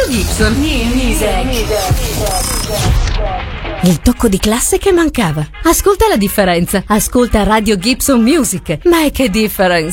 Gibson. Il tocco di classe che mancava. Ascolta la differenza. Ascolta Radio Gibson Music. Ma che differenza!